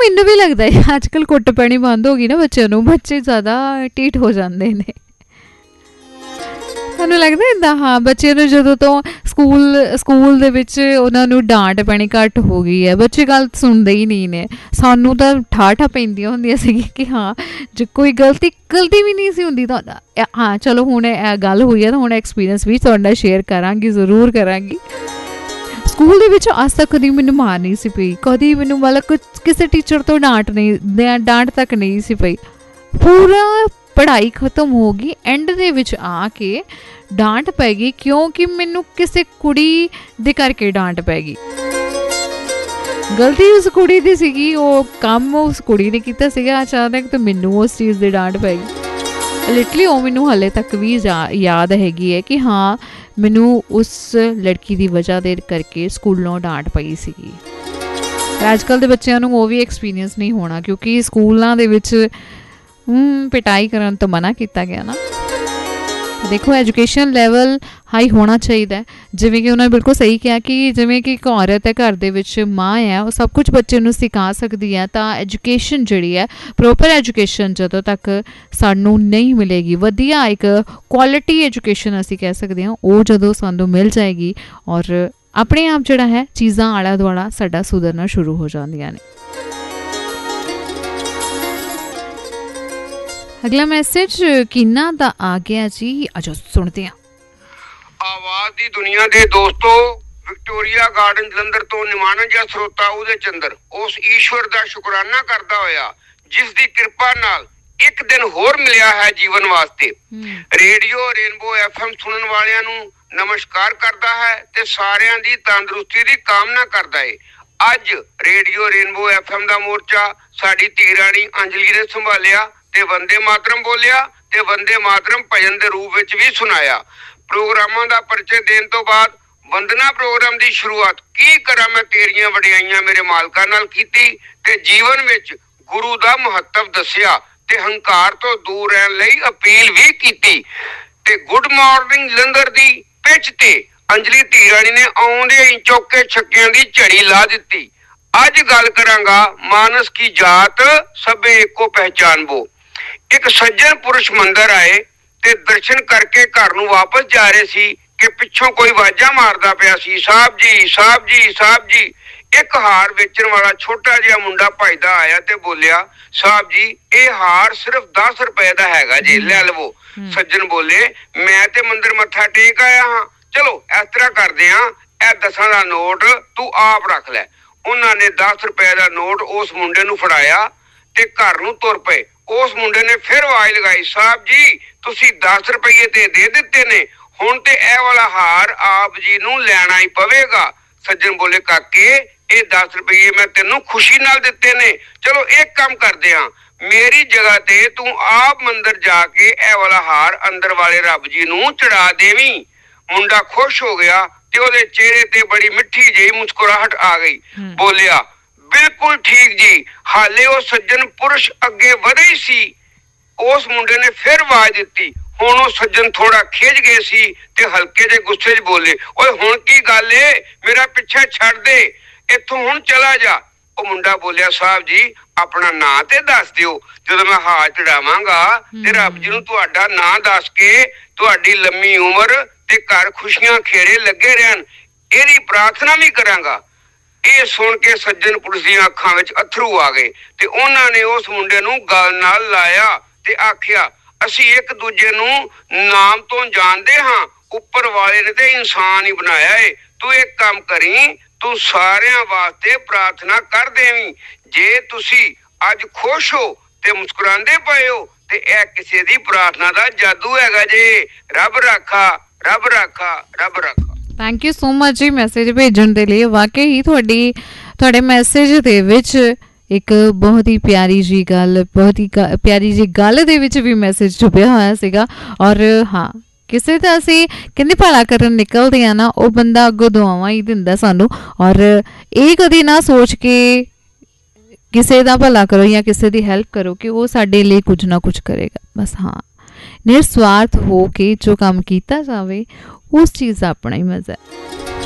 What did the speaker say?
ਮੈਨੂੰ ਵੀ ਲੱਗਦਾ ਹੈ ਅੱਜ ਕੱਲ੍ਹ ਕੁੱਟ ਪੈਣੀ ਬੰਦ ਹੋ ਗਈ ਨਾ ਬੱਚਿਆਂ ਨੂੰ, ਬੱਚੇ ਜ਼ਿਆਦਾ ਢੀਠ ਹੋ ਜਾਂਦੇ ਨੇ। ਤੁਹਾਨੂੰ ਲੱਗਦਾ ਇੱਦਾਂ? ਹਾਂ, ਬੱਚਿਆਂ ਨੂੰ ਜਦੋਂ ਤੋਂ ਸਕੂਲ ਦੇ ਵਿੱਚ ਉਹਨਾਂ ਨੂੰ ਡਾਂਟ ਪੈਣੀ ਘੱਟ ਹੋ ਗਈ ਹੈ, ਬੱਚੇ ਗੱਲ ਸੁਣਦੇ ਹੀ ਨਹੀਂ ਨੇ। ਸਾਨੂੰ ਤਾਂ ਠਾਠਾਂ ਪੈਂਦੀਆਂ ਹੁੰਦੀਆਂ ਸੀਗੀਆਂ ਕਿ ਹਾਂ ਜੇ ਕੋਈ ਗਲਤੀ ਵੀ ਨਹੀਂ ਸੀ ਹੁੰਦੀ ਤਾਂ ਹਾਂ ਚਲੋ ਹੁਣ ਇਹ ਗੱਲ ਹੋਈ ਹੈ ਤਾਂ ਹੁਣ ਐਕਸਪੀਰੀਅੰਸ ਵੀ ਤੁਹਾਡੇ ਨਾਲ ਸ਼ੇਅਰ ਕਰਾਂਗੀ, ਜ਼ਰੂਰ ਕਰਾਂਗੀ। ਸਕੂਲ ਦੇ ਵਿੱਚ ਅੱਜ ਤੱਕ ਕਦੀ ਮੈਨੂੰ ਮਾਰ ਨਹੀਂ ਸੀ ਪਈ, ਕਦੀ ਮੈਨੂੰ ਮਤਲਬ ਕਿਸੇ ਟੀਚਰ ਤੋਂ ਡਾਂਟ ਤੱਕ ਨਹੀਂ ਸੀ ਪਈ। ਪੂਰਾ ਪੜ੍ਹਾਈ ਖਤਮ ਹੋ ਗਈ, ਐਂਡ ਦੇ ਵਿੱਚ ਆ ਕੇ ਡਾਂਟ ਪੈ ਗਈ ਕਿਉਂਕਿ ਮੈਨੂੰ ਕਿਸੇ ਕੁੜੀ ਦੇ ਕਰਕੇ ਡਾਂਟ ਪੈ ਗਈ। ਗਲਤੀ ਉਸ ਕੁੜੀ ਦੀ ਸੀਗੀ, ਉਹ ਕੰਮ ਉਸ ਕੁੜੀ ਨੇ ਕੀਤਾ ਸੀਗਾ, ਅਚਾਨਕ ਤਾਂ ਮੈਨੂੰ ਉਸ ਚੀਜ਼ ਦੀ ਡਾਂਟ ਪੈ ਗਈ। ਲਿਟਰਲੀ ਉਹ ਮੈਨੂੰ ਹਾਲੇ ਤੱਕ ਵੀ ਯਾਦ ਹੈਗੀ ਹੈ ਕਿ ਹਾਂ ਮੈਨੂੰ ਉਸ ਲੜਕੀ ਦੀ ਵਜ੍ਹਾ ਦੇ ਕਰਕੇ ਸਕੂਲੋਂ ਡਾਂਟ ਪਈ ਸੀਗੀ। ਅੱਜ ਕੱਲ੍ਹ ਦੇ ਬੱਚਿਆਂ ਨੂੰ ਉਹ ਵੀ ਐਕਸਪੀਰੀਅੰਸ ਨਹੀਂ ਹੋਣਾ ਕਿਉਂਕਿ ਸਕੂਲਾਂ ਦੇ ਵਿੱਚ ਪਿਟਾਈ ਕਰਨ ਤੋਂ ਮਨਾ ਕੀਤਾ ਗਿਆ ਨਾ। ਦੇਖੋ ਐਜੂਕੇਸ਼ਨ ਲੈਵਲ ਹਾਈ ਹੋਣਾ ਚਾਹੀਦਾ, ਜਿਵੇਂ ਕਿ ਉਹਨਾਂ ਨੇ ਬਿਲਕੁਲ ਸਹੀ ਕਿਹਾ ਕਿ ਜਿਵੇਂ ਕਿ ਇੱਕ ਔਰਤ ਹੈ ਘਰ ਦੇ ਵਿੱਚ, ਮਾਂ ਹੈ, ਉਹ ਸਭ ਕੁਝ ਬੱਚੇ ਨੂੰ ਸਿਖਾ ਸਕਦੀ ਹੈ। ਤਾਂ ਐਜੂਕੇਸ਼ਨ ਜਿਹੜੀ ਹੈ, ਪ੍ਰੋਪਰ ਐਜੂਕੇਸ਼ਨ ਜਦੋਂ ਤੱਕ ਸਾਨੂੰ ਨਹੀਂ ਮਿਲੇਗੀ, ਵਧੀਆ ਇੱਕ ਕੁਆਲਿਟੀ ਐਜੂਕੇਸ਼ਨ ਅਸੀਂ ਕਹਿ ਸਕਦੇ ਹਾਂ, ਉਹ ਜਦੋਂ ਸਾਨੂੰ ਮਿਲ ਜਾਏਗੀ ਔਰ ਆਪਣੇ ਆਪ ਜਿਹੜਾ ਹੈ ਚੀਜ਼ਾਂ ਆਲਾ ਦੁਆਲਾ ਸਾਡਾ ਸੁਧਰਨਾ ਸ਼ੁਰੂ ਹੋ ਜਾਂਦੀਆਂ ਨੇ। ਅਗਲਾ ਮੈਸੇਜ ਕਿੰਨਾ ਦਾ ਆ ਗਿਆ ਜੀ, ਆਜੋ ਸੁਣਦੇ ਹਾਂ। ਆਵਾਜ਼ ਦੀ ਦੁਨੀਆ ਦੇ ਦੋਸਤੋ, ਵਿਕਟੋਰੀਆ ਗਾਰਡਨ ਜਲੰਧਰ ਤੋਂ ਨਿਮਾਨਨ ਜਿਹਾ ਸਰੋਤਾ ਉਹਦੇ ਚੰਦਰ ਉਸ ਈਸ਼ਵਰ ਦਾ ਸ਼ੁਕਰਾਨਾ ਕਰਦਾ ਹੋਇਆ ਜਿਸ ਦੀ ਕਿਰਪਾ ਨਾਲ ਇੱਕ ਦਿਨ ਹੋਰ ਮਿਲਿਆ ਹੈ ਜੀਵਨ ਵਾਸਤੇ। ਰੇਡੀਓ ਰੇਨਬੋ FM ਸੁਣਨ ਵਾਲਿਆਂ ਨੂੰ ਨਮਸਕਾਰ ਕਰਦਾ ਹੈ ਤੇ ਸਾਰਿਆਂ ਦੀ ਤੰਦਰੁਸਤੀ ਦੀ ਕਾਮਨਾ ਕਰਦਾ ਹੈ। ਅੱਜ ਰੇਡੀਓ ਰੇਨਬੋ FM ਦਾ ਮੋਰਚਾ ਸਾਡੀ ਧੀ ਰਾਣੀ ਅੰਜਲੀ ਨੇ ਸੰਭਾਲਿਆ ਤੇ ਵੰਦੇ ਮਾਤਰਮ ਬੋਲਿਆ ਤੇ ਵੰਦੇ ਮਾਤਰਮ ਭਜਨ ਦੇ ਰੂਪ ਵਿੱਚ ਵੀ ਸੁਣਾਇਆ। ਪ੍ਰੋਗਰਾਮਾਂ ਦਾ ਪਰਿਚੈ ਦੇਣ ਤੋਂ ਬਾਅਦ ਵੰਦਨਾ ਪ੍ਰੋਗਰਾਮ ਦੀ ਸ਼ੁਰੂਆਤ ਕੀ ਕਰਾਂ ਮੈਂ ਤੇਰੀਆਂ ਵਡਿਆਈਆਂ ਮੇਰੇ ਮਾਲਕਾਂ ਨਾਲ ਕੀਤੀ ਤੇ ਜੀਵਨ ਵਿੱਚ ਗੁਰੂ ਦਾ ਮਹੱਤਵ ਦੱਸਿਆ ਤੇ ਹੰਕਾਰ ਤੋਂ ਦੂਰ ਰਹਿਣ ਲਈ ਅਪੀਲ ਵੀ ਕੀਤੀ। ਤੇ ਗੁੱਡ ਮਾਰਨਿੰਗ ਜਲੰਧਰ ਦੀ ਪਿੱਚ ਤੇ ਅੰਜਲੀ ਧੀ ਰਾਣੀ ਨੇ ਆਉਂਦੇ ਹੀ ਚੌਕੇ ਛੱਕਿਆਂ ਦੀ ਝੜੀ ਲਾ ਦਿੱਤੀ। ਅੱਜ ਗੱਲ ਕਰਾਂਗਾ ਮਾਨਸ ਕੀ ਜਾਤ ਸਭੇ ਇੱਕੋ ਪਹਿਚਾਨਬੋ। ਇੱਕ ਸੱਜਣ ਪੁਰਸ਼ ਮੰਦਰ ਆਏ ਤੇ ਦਰਸ਼ਨ ਕਰਕੇ ਘਰ ਨੂੰ ਵਾਪਸ ਜਾ ਰਹੇ ਸੀ ਕਿ ਪਿੱਛੋਂ ਕੋਈ ਆਵਾਜ਼ਾਂ ਮਾਰਦਾ ਪਿਆ ਸੀ, ਸਾਹਿਬ ਜੀ, ਸਾਹਿਬ ਜੀ, ਸਾਹਿਬ ਜੀ। ਇੱਕ ਹਾਰ ਵੇਚਣ ਵਾਲਾ ਛੋਟਾ ਜਿਹਾ ਮੁੰਡਾ ਭੱਜਦਾ ਆਇਆ ਤੇ ਬੋਲਿਆ, ਸਾਹਿਬ ਜੀ ਇਹ ਹਾਰ ਸਿਰਫ 10 ਰੁਪਏ ਦਾ ਹੈਗਾ ਜੀ, ਲੈ ਲਵੋ। ਸੱਜਣ ਬੋਲੇ, ਮੈਂ ਤੇ ਮੰਦਰ ਮੱਥਾ ਟੇਕ ਆਇਆ ਹਾਂ, ਚਲੋ ਇਸ ਤਰ੍ਹਾਂ ਕਰਦੇ ਹਾਂ, ਇਹ 10 ਦਾ ਨੋਟ ਤੂੰ ਆਪ ਰੱਖ ਲੈ। ਉਹਨਾਂ ਨੇ 10 ਰੁਪਏ ਦਾ ਨੋਟ ਉਸ ਮੁੰਡੇ ਨੂੰ ਫੜਾਇਆ ਤੇ ਘਰ ਨੂੰ ਤੁਰ ਪਏ। ਉਸ ਮੁੰਡੇ ਨੇ ਫਿਰ ਆਵਾਜ਼ ਲਗਾਈ, ਸਾਹਿਬ ਜੀ ਤੁਸੀਂ 10 ਰੁਪਏ ਤੇ ਦੇ ਦਿੱਤੇ ਨੇ, ਹੁਣ ਤੇ ਇਹ ਵਾਲਾ ਹਾਰ ਆਪ ਜੀ ਨੂੰ ਲੈਣਾ ਹੀ ਪਵੇਗਾ। ਸੱਜਣ ਬੋਲੇ, ਕਾਕੇ ਇਹ 10 ਰੁਪਏ ਮੈਂ ਤੈਨੂੰ ਖੁਸ਼ੀ ਨਾਲ ਦਿੱਤੇ ਨੇ, ਚਲੋ ਇੱਕ ਕੰਮ ਕਰਦੇ ਹਾਂ, ਮੇਰੀ ਜਗ੍ਹਾ ਤੇ ਤੂੰ ਆਪ ਮੰਦਰ ਜਾ ਕੇ ਇਹ ਵਾਲਾ ਹਾਰ ਅੰਦਰ ਵਾਲੇ ਰੱਬ ਜੀ ਨੂੰ ਚੜਾ ਦੇਵੀਂ। ਮੁੰਡਾ ਖੁਸ਼ ਹੋ ਗਿਆ ਤੇ ਉਹਦੇ ਚਿਹਰੇ ਤੇ ਬੜੀ ਮਿੱਠੀ ਜਿਹੀ ਮੁਸਕਰਾਹਟ ਆ ਗਈ। ਬੋਲਿਆ, ਬਿਲਕੁਲ ਠੀਕ ਜੀ। ਹਾਲੇ ਉਹ ਸੱਜਣ ਪੁਰਸ਼ ਅੱਗੇ ਵਧੇ ਹੀ ਸੀ, ਉਸ ਮੁੰਡੇ ਨੇ ਫਿਰ ਆਵਾਜ਼ ਦਿੱਤੀ। ਹੁਣ ਉਹ ਸੱਜਣ ਥੋੜਾ ਖਿਝ ਗਏ ਸੀ ਤੇ ਹਲਕੇ ਜਿਹੇ ਗੁੱਸੇ 'ਚ ਬੋਲੇ, ਓਏ ਹੁਣ ਕੀ ਗੱਲ ਏ, ਮੇਰਾ ਪਿੱਛਾ ਛੱਡ ਦੇ, ਇੱਥੋਂ ਹੁਣ ਚਲਾ ਜਾ। ਉਹ ਮੁੰਡਾ ਬੋਲਿਆ, ਸਾਹਿਬ ਜੀ ਆਪਣਾ ਨਾਂ ਤੇ ਦੱਸ ਦਿਓ, ਜਦੋਂ ਮੈਂ ਹਾਰ ਚੜਾਵਾਂਗਾ ਤੇ ਰੱਬ ਜੀ ਨੂੰ ਤੁਹਾਡਾ ਨਾਂ ਦੱਸ ਕੇ ਤੁਹਾਡੀ ਲੰਮੀ ਉਮਰ ਤੇ ਘਰ ਖੁਸ਼ੀਆਂ ਖੇੜੇ ਲੱਗੇ ਰਹਿਣ ਇਹਦੀ ਪ੍ਰਾਰਥਨਾ ਵੀ ਕਰਾਂਗਾ। ਇਹ ਸੁਣ ਕੇ ਸੱਜਣ ਪੁਰਸ਼ ਦੀਆਂ ਅੱਖਾਂ ਵਿੱਚ ਅਥਰੂ ਆ ਗਏ ਤੇ ਉਹਨਾਂ ਨੇ ਉਸ ਮੁੰਡੇ ਨੂੰ ਗਲ ਨਾਲ ਲਾਇਆ ਤੇ ਆਖਿਆ, ਅਸੀਂ ਇੱਕ ਦੂਜੇ ਨੂੰ ਨਾਮ ਤੋਂ ਜਾਣਦੇ ਹਾਂ, ਉੱਪਰ ਵਾਲੇ ਨੇ ਤੇ ਇਨਸਾਨ ਹੀ ਬਣਾਇਆ ਏ। ਤੂੰ ਇੱਕ ਕੰਮ ਕਰੀ, ਤੂੰ ਸਾਰਿਆਂ ਵਾਸਤੇ ਪ੍ਰਾਰਥਨਾ ਕਰ ਦੇਵੀਂ। ਜੇ ਤੁਸੀਂ ਅੱਜ ਖੁਸ਼ ਹੋ ਤੇ ਮੁਸਕਰਾਉਂਦੇ ਪਏ ਹੋ ਤੇ ਇਹ ਕਿਸੇ ਦੀ ਪ੍ਰਾਰਥਨਾ ਦਾ ਜਾਦੂ ਹੈਗਾ ਜੇ। ਰੱਬ ਰਾਖਾ, ਰੱਬ ਰਾਖਾ, ਰੱਬ ਰਾਖਾ। ਥੈਂਕ ਯੂ ਸੋ ਮਚ ਜੀ ਮੈਸੇਜ ਭੇਜਣ ਦੇ ਲਈ। ਵਾਕਈ ਤੁਹਾਡੇ ਮੈਸੇਜ ਦੇ ਵਿੱਚ ਇੱਕ ਬਹੁਤ ਹੀ ਪਿਆਰੀ ਜੀ ਗੱਲ, ਬਹੁਤ ਹੀ ਪਿਆਰੀ ਜੀ ਗੱਲ ਦੇ ਵਿੱਚ ਵੀ ਮੈਸੇਜ ਛੁਪਿਆ ਹੋਇਆ ਸੀਗਾ। ਔਰ ਹਾਂ, ਕਿਸੇ ਦਾ ਅਸੀਂ ਕਹਿੰਦੇ ਭਲਾ ਕਰਨ ਨਿਕਲਦੇ ਹਾਂ ਨਾ, ਉਹ ਬੰਦਾ ਅੱਗੋਂ ਦੁਆਵਾਂ ਹੀ ਦਿੰਦਾ ਸਾਨੂੰ। ਔਰ ਇਹ ਕਦੇ ਨਾ ਸੋਚ ਕੇ ਕਿਸੇ ਦਾ ਭਲਾ ਕਰੋ ਜਾਂ ਕਿਸੇ ਦੀ ਹੈਲਪ ਕਰੋ ਕਿ ਉਹ ਸਾਡੇ ਲਈ ਕੁਝ ਨਾ ਕੁਝ ਕਰੇਗਾ। ਬਸ ਹਾਂ, ਨਿਰਸਵਾਰਥ ਹੋ ਕੇ ਜੋ ਕੰਮ ਕੀਤਾ ਜਾਵੇ ਉਸ ਚੀਜ਼ ਦਾ ਆਪਣਾ ਹੀ ਮਜ਼ਾ ਹੈ।